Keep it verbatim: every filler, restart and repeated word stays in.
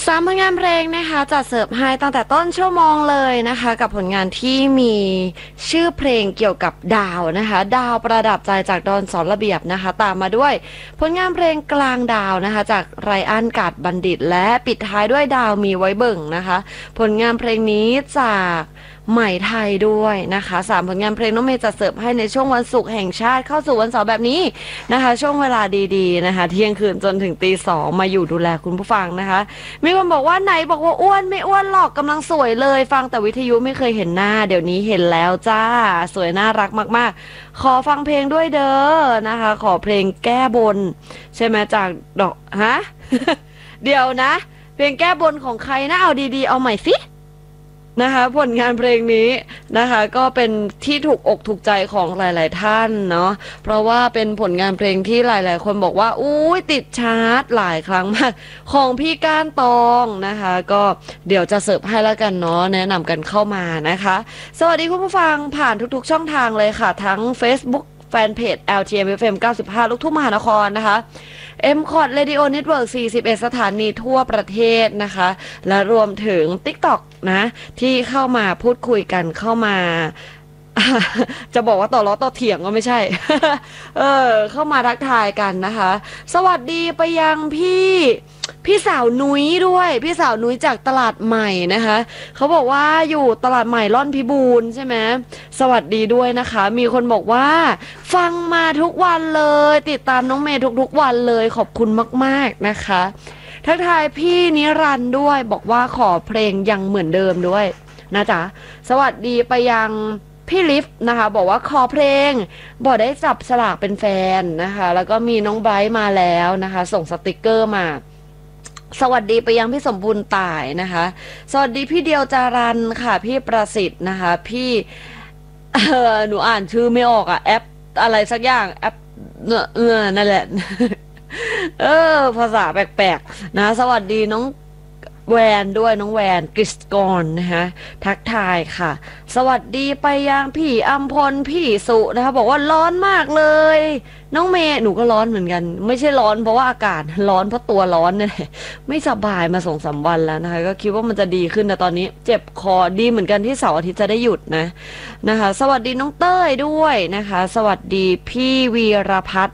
สามผลงานเพลงนะคะจัดเสิร์ฟให้ตั้งแต่ต้นชั่วโมงเลยนะคะกับผลงานที่มีชื่อเพลงเกี่ยวกับดาวนะคะดาวประดับใจจากดอนสอนระเบียบนะคะตามมาด้วยผลงานเพลงกลางดาวนะคะจากไรอันกาดบัณฑิตและปิดท้ายด้วยดาวมีไว้เบิ่งนะคะผลงานเพลงนี้จากใหม่ไทยด้วยนะคะสามผลงานเพลงน้องเมย์จะเสิร์ฟให้ในช่วงวันศุกร์แห่งชาติเข้าสู่วันเสาร์แบบนี้นะคะช่วงเวลาดีๆนะคะเที่ยงคืนจนถึงตีสองมาอยู่ดูแลคุณผู้ฟังนะคะมีคนบอกว่าไหนบอกว่าอ้วนไม่อ้วนหรอกกำลังสวยเลยฟังแต่วิทยุไม่เคยเห็นหน้าเดี๋ยวนี้เห็นแล้วจ้าสวยน่ารักมากๆขอฟังเพลงด้วยเด้อนะคะขอเพลงแก้บนใช่ไหมจากดอกฮะ เดี๋ยวนะเพลงแก้บนของใครนะเอาดีๆเอาใหม่สินะคะผลงานเพลงนี้นะคะก็เป็นที่ถูกอกถูกใจของหลายๆท่านเนาะเพราะว่าเป็นผลงานเพลงที่หลายๆคนบอกว่าอุ้ยติดชาร์ตหลายครั้งมากของพี่ก้านตองนะคะก็เดี๋ยวจะเสิร์ฟให้แล้วกันเนาะแนะนำกันเข้ามานะคะสวัสดีคุณผู้ฟังผ่านทุกๆช่องทางเลยค่ะทั้ง Facebook แฟนเพจ แอล ที เอ็ม เอฟ เอ็ม เก้าสิบห้าลูกทุ่งมหานครนะคะ เอ็ม คอร์ด Radio Network สี่สิบเอ็ดสถานีทั่วประเทศนะคะและรวมถึง TikTok นะที่เข้ามาพูดคุยกันเข้ามาจะบอกว่าต่อล้อต่อเถียงก็ไม่ใช่ เออเข้ามาทักทายกันนะคะสวัสดีไปยังพี่พี่สาวนุ้ยด้วยพี่สาวนุ้ยจากตลาดใหม่นะคะเขาบอกว่าอยู่ตลาดใหม่ร่อนพิบูลใช่ไหมสวัสดีด้วยนะคะมีคนบอกว่าฟังมาทุกวันเลยติดตามน้องเมย์ทุกๆวันเลยขอบคุณมากๆนะคะทักทายพี่นิรันดร์ด้วยบอกว่าขอเพลงยังเหมือนเดิมด้วยนะจ๊ะสวัสดีไปยังพี่ลิฟนะคะบอกว่าขอเพลงบอกได้จับสลากเป็นแฟนนะคะแล้วก็มีน้องไบรท์มาแล้วนะคะส่งสติกเกอร์มาสวัสดีไปยังพี่สมบูรณ์ต่ายนะคะสวัสดีพี่เดียวจารันค่ะพี่ประสิทธิ์นะคะพี่เออหนูอ่านชื่อไม่ออกอะแอปอะไรสักอย่างแอปเออนั่นแหละเออภาษาแปลกๆนะสวัสดีน้องแวนด้วยน้องแวนกฤษกรนะคะทักทายค่ะสวัสดีไปยังพี่อัมพลพี่สุนะคะบอกว่าร้อนมากเลยน้องเมย์หนูก็ร้อนเหมือนกันไม่ใช่ร้อนเพราะว่าอากาศร้อนเพราะตัวร้อนเนี่ยไม่สบายมาสองสามวันแล้วนะคะก็คิดว่ามันจะดีขึ้นแต่ตอนนี้เจ็บคอดีเหมือนกันที่เสาร์อาทิตย์จะได้หยุดนะนะคะสวัสดีน้องเต้ยด้วยนะคะสวัสดีพี่วีรพัฒน์